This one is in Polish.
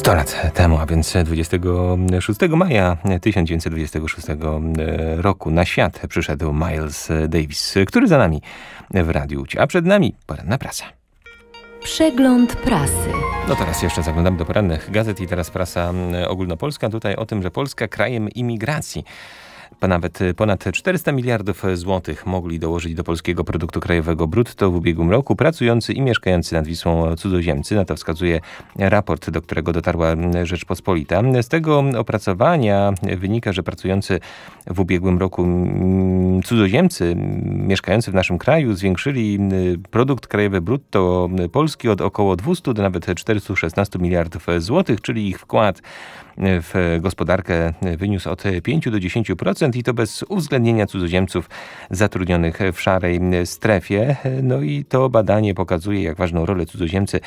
100 lat temu, a więc 26 maja 1926 roku na świat przyszedł Miles Davis, który za nami w radiu, a przed nami poranna prasa. Przegląd prasy. No teraz jeszcze zaglądamy do porannych gazet i teraz prasa ogólnopolska. Tutaj o tym, że Polska krajem imigracji. Nawet ponad 400 miliardów złotych mogli dołożyć do polskiego produktu krajowego brutto w ubiegłym roku pracujący i mieszkający nad Wisłą cudzoziemcy. Na to wskazuje raport, do którego dotarła Rzeczpospolita. Z tego opracowania wynika, że pracujący w ubiegłym roku cudzoziemcy mieszkający w naszym kraju zwiększyli produkt krajowy brutto Polski od około 200 do nawet 416 miliardów złotych, czyli ich wkład w gospodarkę wyniósł od 5 do 10% i to bez uwzględnienia cudzoziemców zatrudnionych w szarej strefie. No i to badanie pokazuje, jak ważną rolę cudzoziemcy